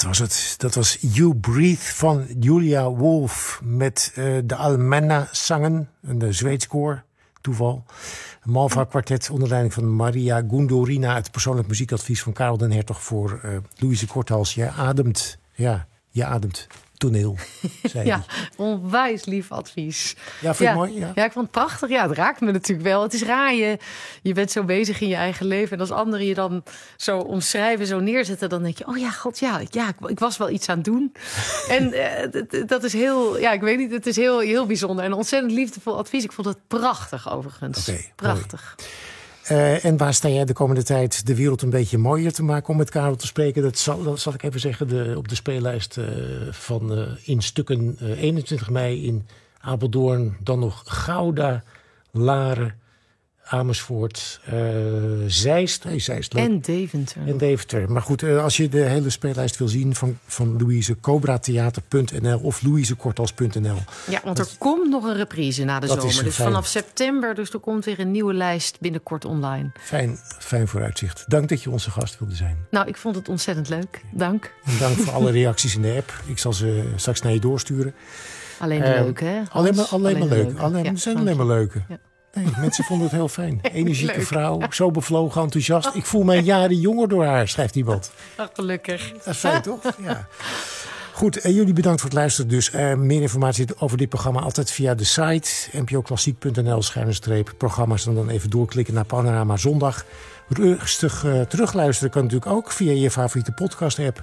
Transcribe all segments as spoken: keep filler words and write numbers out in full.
was het. Dat was You Breathe van Julia Wolf met uh, de Almenna zangen, een Zweeds koor, toeval. Een Malva kwartet onder leiding van Maria Gundorina. Het persoonlijk muziekadvies van Karel den Hertog voor uh, Louise Korthals. Je ademt, ja, je ademt toneel, zei Ja, onwijs lief advies. Ja, vind je ja. het mooi? Ja. ja, ik vond het prachtig. Ja, het raakt me natuurlijk wel. Het is raar, je, je bent zo bezig in je eigen leven. En als anderen je dan zo omschrijven, zo neerzetten, dan denk je, oh ja, god, ja, ja ik, ik was wel iets aan het doen. En uh, dat is heel, ja, ik weet niet, het is heel, heel bijzonder. En ontzettend liefdevol advies. Ik vond het prachtig, overigens. Okay, prachtig. Mooi. Uh, en waar sta jij de komende tijd de wereld een beetje mooier te maken om met Karel te spreken? Dat zal, dat zal ik even zeggen de, op de speellijst uh, van uh, in stukken uh, eenentwintig mei in Apeldoorn. Dan nog Gouda, Laren, Amersfoort, uh, Zeist. Hey, Zeist leuk. En Deventer. En Deventer. Maar goed, uh, als je de hele speellijst wil zien van, van Louise, cobra theater punt n l of louise korthals punt n l. Ja, want dat, er komt nog een reprise na de zomer. Dus fijn. vanaf september, dus er komt weer een nieuwe lijst binnenkort online. Fijn, fijn vooruitzicht. Dank dat je onze gast wilde zijn. Nou, ik vond het ontzettend leuk. Dank. En dank voor alle reacties in de app. Ik zal ze straks naar je doorsturen. Alleen de uh, leuke, hè? Alleen maar, alleen alleen maar leuk. Alleen, ja, zijn alleen maar leuke. Ja. Nee, mensen vonden het heel fijn. Energieke Leuk. vrouw, zo bevlogen, enthousiast. Ik voel mij jaren jonger door haar, schrijft iemand. Ach, gelukkig. Dat is fijn, toch? Ja. Goed, en jullie bedankt voor het luisteren. Dus uh, meer informatie over dit programma altijd via de site n p o klassiek punt n l schuine streep programma's. En dan even doorklikken naar Panorama Zondag. Rustig uh, terugluisteren kan natuurlijk ook via je favoriete podcast-app.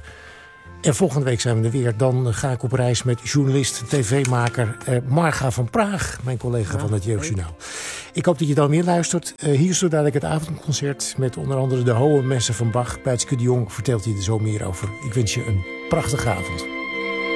En volgende week zijn we er weer. Dan ga ik op reis met journalist, tv-maker uh, Marga van Praag. Mijn collega ja, van het Jeugdjournaal. Ik hoop dat je dan weer luistert. Uh, hier is zo dadelijk het avondconcert met onder andere de Hohe Messen van Bach. Bijtske de Jong vertelt hij er zo meer over. Ik wens je een prachtige avond.